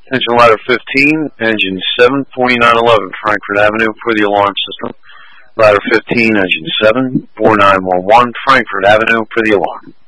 Attention ladder 15, engine 74911, Frankfurt Avenue for the alarm system. Ladder 15, engine 74911, Frankfurt Avenue for the alarm.